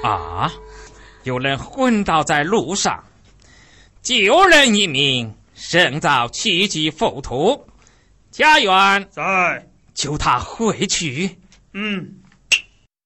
啊，有人昏倒在路上，救人一命，胜造7级浮屠。家园在， 救他回去。 嗯。